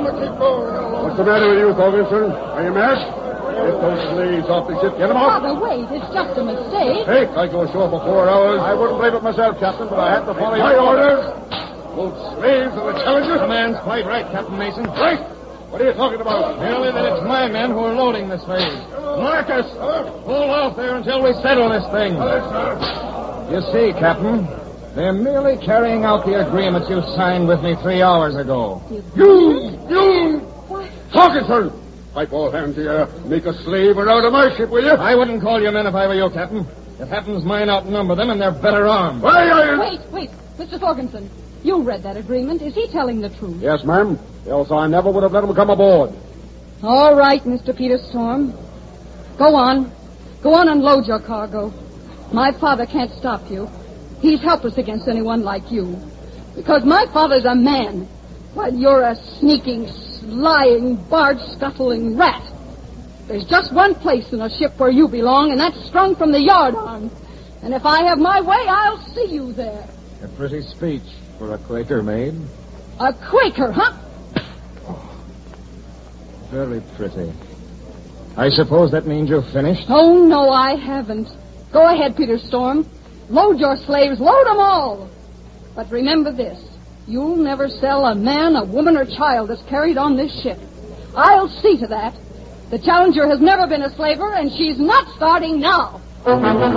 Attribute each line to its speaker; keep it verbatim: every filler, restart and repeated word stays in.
Speaker 1: What's the matter with you, Ferguson? Are you mad? Get those slaves off the ship. Get them off.
Speaker 2: Father, wait. It's just a mistake.
Speaker 1: Hey, I go ashore for four hours. I wouldn't blame it myself, Captain, but I had to follow my orders. Both slaves and the challengers.
Speaker 3: The man's quite right, Captain Mason.
Speaker 1: Right? What are you talking about?
Speaker 3: Merely that it's my men who are loading this slaves. Marcus, hold off there until we settle this thing. You see, Captain, they're merely carrying out the agreements you signed with me three hours ago.
Speaker 1: You! You!
Speaker 2: What?
Speaker 1: Ferguson! Pipe all hands here. Make a slave out of my ship, will you?
Speaker 3: I wouldn't call you men if I were you, Captain. It happens mine outnumber them, and they're better armed.
Speaker 1: Why are you...
Speaker 2: Wait, wait. Mister Ferguson, you read that agreement. Is he telling the truth?
Speaker 1: Yes, ma'am. Else I never would have let him come aboard.
Speaker 2: All right, Mister Peter Storm. Go on. Go on and load your cargo. My father can't stop you. He's helpless against anyone like you. Because my father's a man, while you're a sneaking, lying, barge-scuttling rat. There's just one place in a ship where you belong, and that's strung from the yardarm. And if I have my way, I'll see you there.
Speaker 3: A pretty speech for a Quaker maid.
Speaker 2: A Quaker, huh?
Speaker 3: Very pretty. I suppose that means you've finished?
Speaker 2: Oh, no, I haven't. Go ahead, Peter Storm. Load your slaves. Load them all. But remember this. You'll never sell a man, a woman, or child that's carried on this ship. I'll see to that. The Challenger has never been a slaver, and she's not starting now.